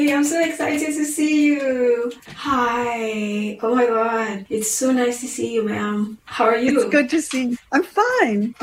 I'm so excited to see you. Hi. Oh my God. It's so nice to see you, ma'am. How are you? It's good to see you. I'm fine.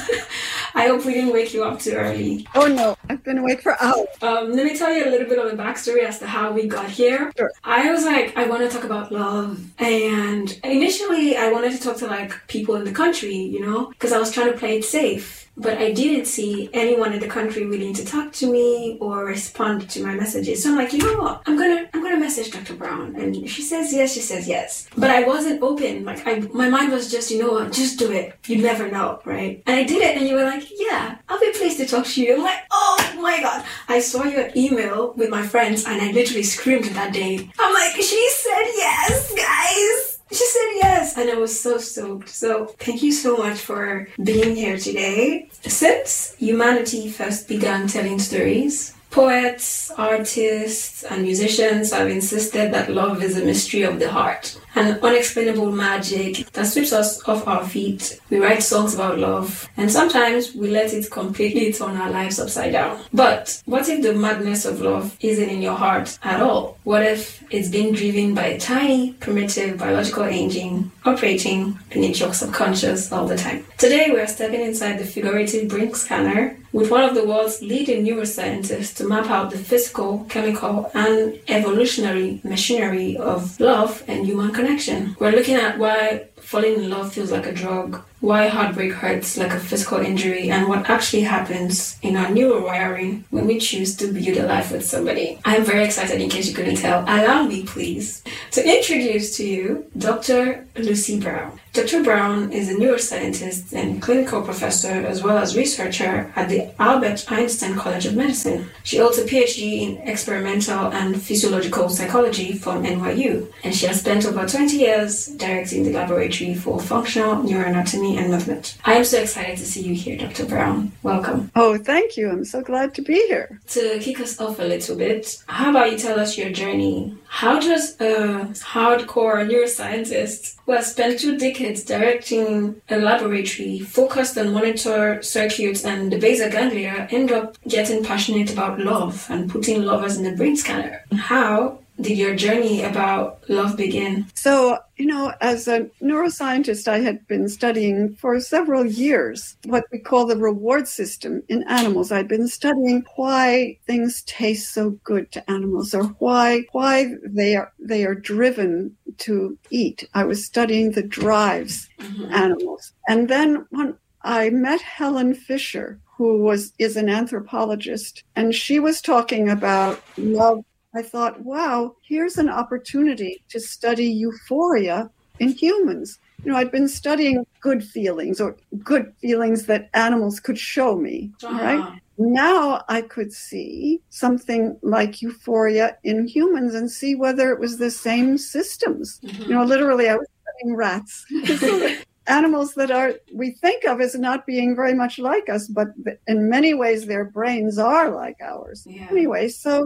I hope we didn't wake you up too early. Oh no, I've been awake for hours. Let me tell you a little bit of the backstory as to how we got here. Sure. I was like, I want to talk about love. And initially, I wanted to talk to like people in the country, you know, because I was trying to play it safe. But I didn't see anyone in the country willing to talk to me or respond to my messages. So I'm like, you know what? I'm gonna message Dr. Brown. And if she says yes, she says yes. But I wasn't open. Like my mind was just, you know what? Just do it. You never know, right? And I did it, and you were like, yeah, I'll be pleased to talk to you. I'm like, oh my God. I saw your email with my friends, and I literally screamed that day. I'm like, she said yes, guys. She said yes, and I was so stoked. So thank you so much for being here today. Since humanity first began telling stories, poets, artists, and musicians have insisted that love is a mystery of the heart, an unexplainable magic that sweeps us off our feet. We write songs about love, and sometimes we let it completely turn our lives upside down. But what if the madness of love isn't in your heart at all? What if it's being driven by a tiny, primitive biological engine operating beneath your subconscious all the time? Today, we are stepping inside the figurative brain scanner with one of the world's leading neuroscientists to map out the physical, chemical, and evolutionary machinery of love and human connection. We're looking at why falling in love feels like a drug, why heartbreak hurts like a physical injury, and what actually happens in our neurowiring when we choose to build a life with somebody. I'm very excited, in case you couldn't tell. Allow me, please, to introduce to you Dr. Lucy Brown. Dr. Brown is a neuroscientist and clinical professor as well as researcher at the Albert Einstein College of Medicine. She holds a PhD in experimental and physiological psychology from NYU, and she has spent over 20 years directing the laboratory for functional neuroanatomy and movement. I am so excited to see you here, Dr. Brown. Welcome. Oh, thank you. I'm so glad to be here. To kick us off a little bit, how about you tell us your journey? How does a hardcore neuroscientist who has spent 2 decades directing a laboratory focused on monitor circuits and the basal ganglia end up getting passionate about love and putting lovers in the brain scanner? How did your journey about love begin? So, as a neuroscientist, I had been studying for several years what we call the reward system in animals. I'd been studying why things taste so good to animals, or why they are driven to eat. I was studying the drives of animals. And then when I met Helen Fisher, who is an anthropologist, and she was talking about love, I thought, wow, here's an opportunity to study euphoria in humans. I'd been studying good feelings, or good feelings that animals could show me, right? Now I could see something like euphoria in humans and see whether it was the same systems. Literally, I was studying rats. Animals that we think of as not being very much like us, but in many ways their brains are like ours. Yeah. Anyway, so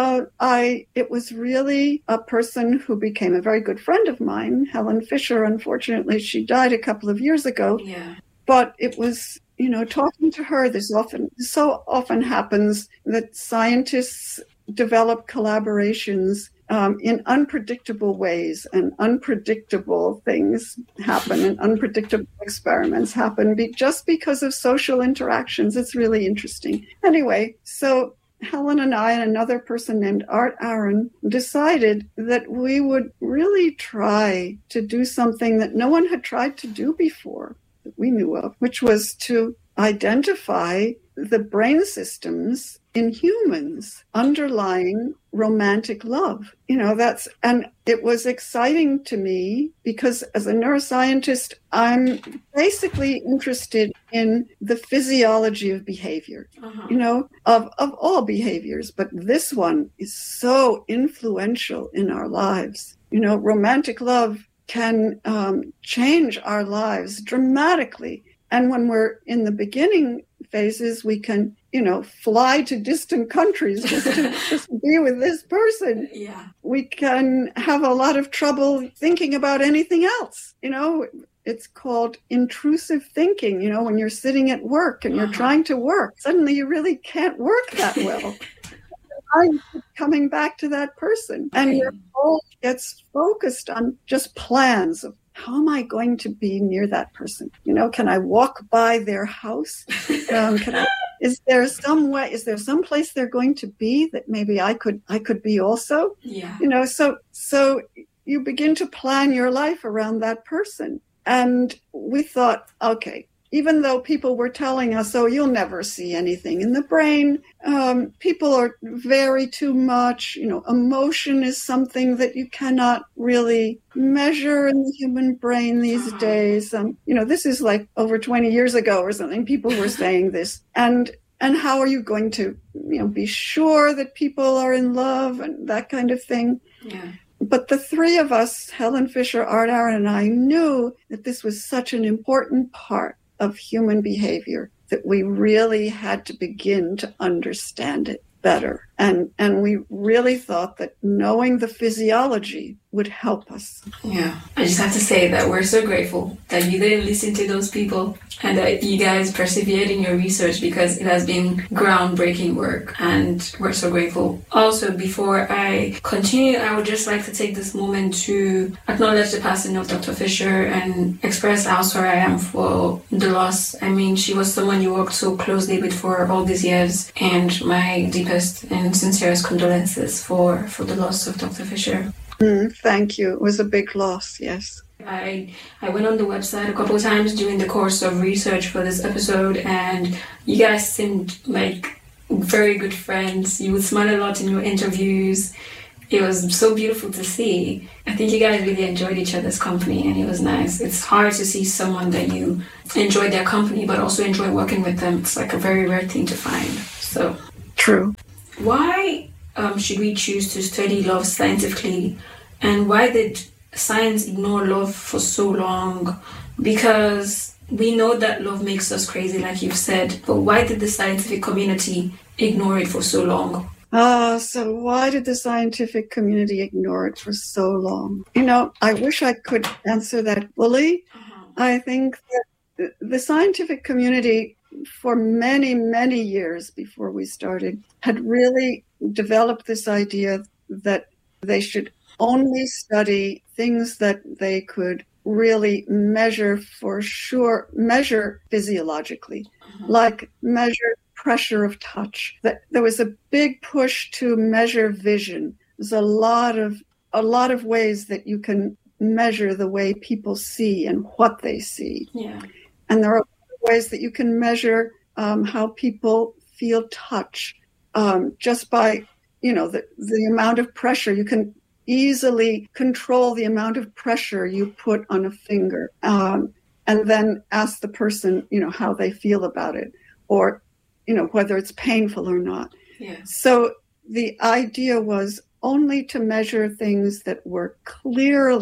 it was really a person who became a very good friend of mine, Helen Fisher. Unfortunately, she died a couple of years ago. Yeah. But it was, talking to her, so often happens that scientists develop collaborations in unpredictable ways, and unpredictable things happen, and unpredictable experiments happen just because of social interactions. It's really interesting. Anyway, so Helen and I and another person named Art Aaron decided that we would really try to do something that no one had tried to do before that we knew of, which was to identify the brain systems in humans underlying romantic love. And it was exciting to me because as a neuroscientist, I'm basically interested in the physiology of behavior, of all behaviors. But this one is so influential in our lives. Romantic love can change our lives dramatically. And when we're in the beginning phases, we can, fly to distant countries just to be with this person. Yeah. We can have a lot of trouble thinking about anything else. It's called intrusive thinking. When you're sitting at work and you're trying to work, suddenly you really can't work that well. mind keeps coming back to that person. And Right. your whole gets focused on just plans of how am I going to be near that person? Can I walk by their house? Is there some place they're going to be that maybe I could be also? Yeah. So you begin to plan your life around that person. And we thought, okay, even though people were telling us, oh, you'll never see anything in the brain, people are vary too much. Emotion is something that you cannot really measure in the human brain these days. This is like over 20 years ago or something. People were saying this. And how are you going to, be sure that people are in love and that kind of thing? Yeah. But the three of us, Helen Fisher, Art Aron, and I, knew that this was such an important part of human behavior that we really had to begin to understand it better. And we really thought that knowing the physiology would help us. Yeah. I just have to say that we're so grateful that you didn't listen to those people and that you guys persevered in your research, because it has been groundbreaking work and we're so grateful. Also, before I continue, I would just like to take this moment to acknowledge the passing of Dr. Fisher and express how sorry I am for the loss. I mean, she was someone you worked so closely with for all these years, and my deepest and sincerest condolences for the loss of Dr. Fisher. Thank you. It was a big loss, yes. I went on the website a couple of times during the course of research for this episode, and you guys seemed like very good friends. You would smile a lot in your interviews. It was so beautiful to see. I think you guys really enjoyed each other's company, and it was nice. It's hard to see someone that you enjoy their company but also enjoy working with them. It's like a very rare thing to find. So true. Why should we choose to study love scientifically, and why did science ignore love for so long? Because we know that love makes us crazy, like you've said, but why did the scientific community ignore it for so long? So why did the scientific community ignore it for so long? I wish I could answer that fully. I think that the scientific community, for many, many years before we started, had really developed this idea that they should only study things that they could really measure physiologically, like measure pressure of touch. That there was a big push to measure vision. There's a lot of ways that you can measure the way people see and what they see. Yeah. And there are ways that you can measure how people feel touch just by, the amount of pressure. You can easily control the amount of pressure you put on a finger, and then ask the person, how they feel about it, or, whether it's painful or not. Yeah. So the idea was only to measure things that were clear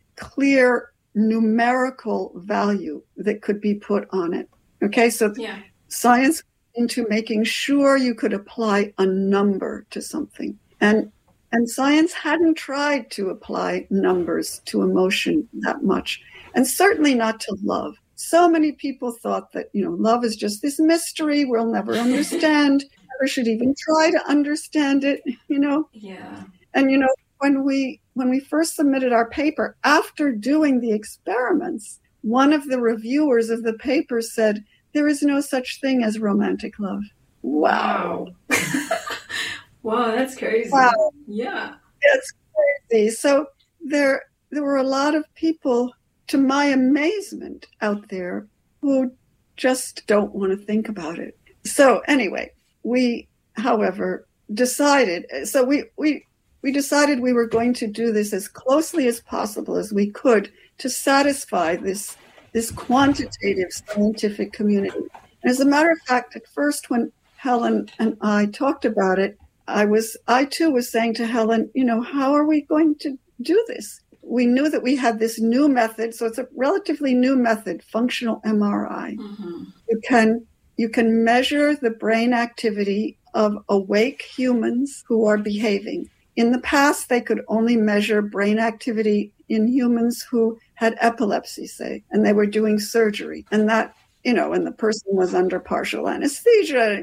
numerical value that could be put on it. Okay, so science into making sure you could apply a number to something. And science hadn't tried to apply numbers to emotion that much, and certainly not to love. So many people thought that, love is just this mystery we'll never understand, never should even try to understand it, Yeah. And, when we first submitted our paper, after doing the experiments, one of the reviewers of the paper said, there is no such thing as romantic love. Wow. Wow, that's crazy. Wow. Yeah. It's crazy. So there were a lot of people, to my amazement, out there who just don't want to think about it. So anyway, we, however, decided, we decided we were going to do this as closely as possible as we could to satisfy this quantitative scientific community. And as a matter of fact, at first when Helen and I talked about it, I too was saying to Helen, how are we going to do this? We knew that we had this new method, so it's a relatively new method, functional MRI. Mm-hmm. You can measure the brain activity of awake humans who are behaving. In the past, they could only measure brain activity in humans who had epilepsy, say, and they were doing surgery. And that, and the person was under partial anesthesia,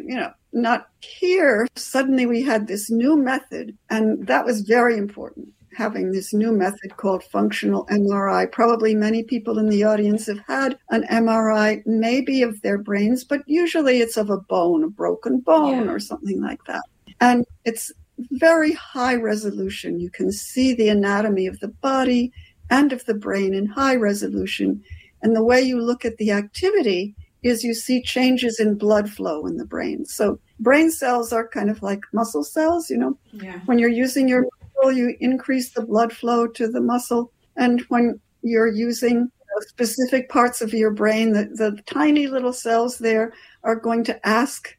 not here. Suddenly we had this new method, and that was very important, having this new method called functional MRI. Probably many people in the audience have had an MRI, maybe of their brains, but usually it's of a bone, a broken bone or something like that. And it's very high resolution. You can see the anatomy of the body and of the brain in high resolution. And the way you look at the activity is you see changes in blood flow in the brain. So brain cells are kind of like muscle cells, When you're using your muscle, you increase the blood flow to the muscle. And when you're using specific parts of your brain, the tiny little cells there are going to ask,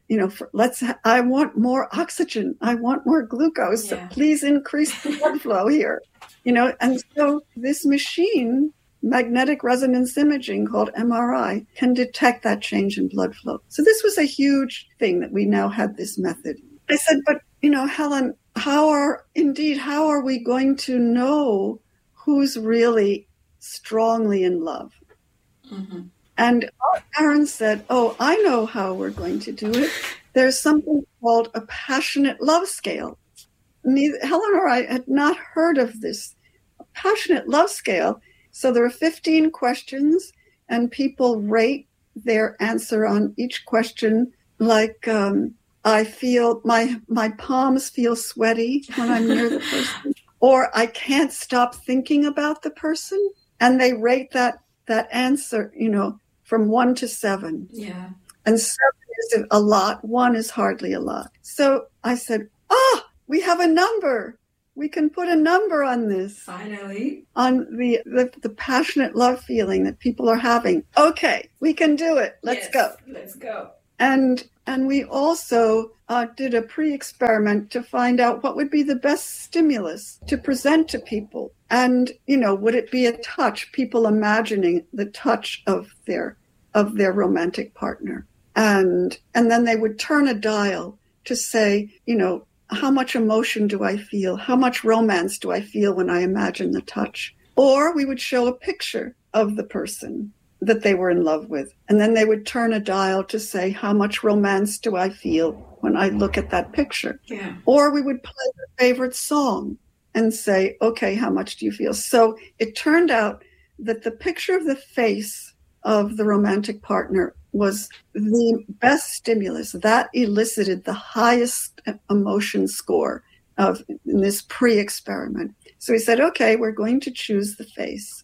I want more oxygen. I want more glucose. So please increase the blood flow here. And so this machine, magnetic resonance imaging called MRI, can detect that change in blood flow. So this was a huge thing that we now had this method. I said, but, Helen, how are we going to know who's really strongly in love? Mm-hmm. And Aaron said, I know how we're going to do it. There's something called a passionate love scale. Helen or I had not heard of this. A passionate love scale. So there are 15 questions, and people rate their answer on each question, like I feel my palms feel sweaty when I'm near the person, or I can't stop thinking about the person. And they rate that answer, from 1 to 7. Yeah. And 7 is a lot. 1 is hardly a lot. So I said, we have a number. We can put a number on this. Finally. On the passionate love feeling that people are having. Okay, we can do it. Let's go. Let's go. And we also did a pre-experiment to find out what would be the best stimulus to present to people. And, would it be a touch, people imagining the touch of their romantic partner. And then they would turn a dial to say, how much emotion do I feel? How much romance do I feel when I imagine the touch? Or we would show a picture of the person that they were in love with. And then they would turn a dial to say, how much romance do I feel when I look at that picture? Yeah. Or we would play their favorite song and say, okay, how much do you feel? So it turned out that the picture of the face of the romantic partner was the best stimulus. That elicited the highest emotion score in this pre-experiment. So we said, okay, we're going to choose the face.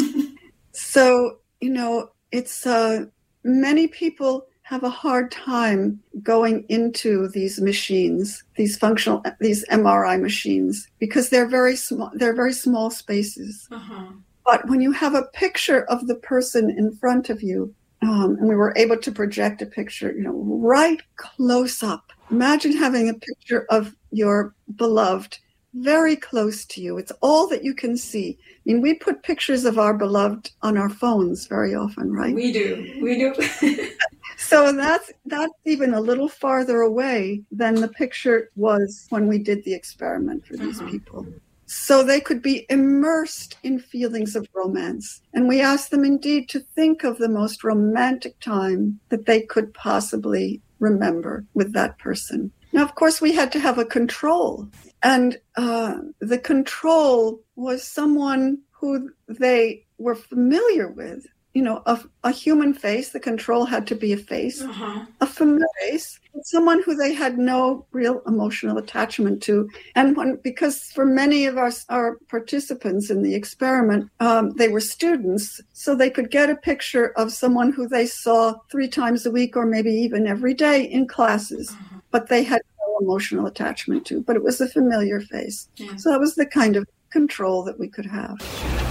So, it's many people have a hard time going into these machines, these MRI machines, because they're very small spaces. Uh-huh. But when you have a picture of the person in front of you, and we were able to project a picture, right close up. Imagine having a picture of your beloved very close to you. It's all that you can see. We put pictures of our beloved on our phones very often, right? We do. So that's even a little farther away than the picture was when we did the experiment for these people. So they could be immersed in feelings of romance. And we asked them indeed to think of the most romantic time that they could possibly remember with that person. Now, of course, we had to have a control. And the control was someone who they were familiar with. A human face. The control had to be a face. Uh-huh. A familiar face. Someone who they had no real emotional attachment to. And because for many of our participants in the experiment, they were students, so they could get a picture of someone who they saw 3 times a week or maybe even every day in classes. Uh-huh. But they had no emotional attachment to. But it was a familiar face. Yeah. So that was the kind of control that we could have.